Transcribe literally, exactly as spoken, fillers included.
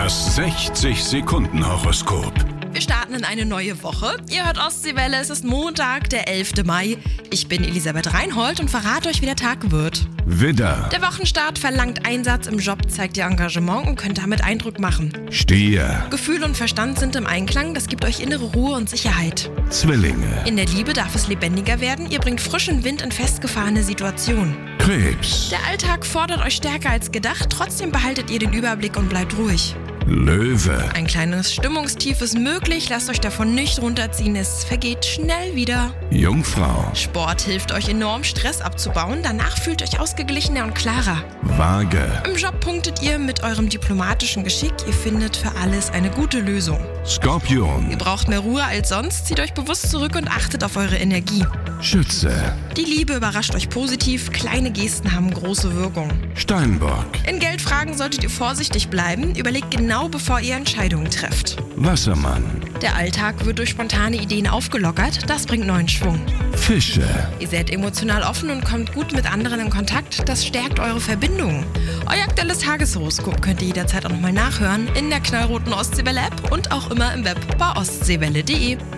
Das sechzig-Sekunden-Horoskop. Wir starten in eine neue Woche. Ihr hört Ostseewelle, es ist Montag, der elfte Mai. Ich bin Elisabeth Reinhold und verrate euch, wie der Tag wird. Widder, Der Wochenstart verlangt Einsatz im Job, zeigt ihr Engagement und könnt damit Eindruck machen. Stier, Gefühl und Verstand sind im Einklang, das gibt euch innere Ruhe und Sicherheit. Zwillinge, In der Liebe darf es lebendiger werden, ihr bringt frischen Wind in festgefahrene Situationen. Krebs, Der Alltag fordert euch stärker als gedacht, trotzdem behaltet ihr den Überblick und bleibt ruhig. Löwe, Ein kleines Stimmungstief ist möglich, lasst euch davon nicht runterziehen, es vergeht schnell wieder. Jungfrau, Sport hilft euch enorm, Stress abzubauen, danach fühlt euch ausgeglichener und klarer. Waage, Im Job punktet ihr mit eurem diplomatischen Geschick, ihr findet für alles eine gute Lösung. Skorpion, Ihr braucht mehr Ruhe als sonst, zieht euch bewusst zurück und achtet auf eure Energie. Schütze, Die Liebe überrascht euch positiv, kleine Gesten haben große Wirkung. Steinbock, In Geldfragen solltet ihr vorsichtig bleiben, überlegt genau, bevor ihr Entscheidungen trefft. Wassermann, Der Alltag wird durch spontane Ideen aufgelockert, das bringt neuen Schwung. Fische, Ihr seid emotional offen und kommt gut mit anderen in Kontakt, das stärkt eure Verbindungen. Euer aktuelles Tageshoroskop könnt ihr jederzeit auch nochmal nachhören in der knallroten Ostseewelle-App und auch immer im Web bei ostseewelle punkt de.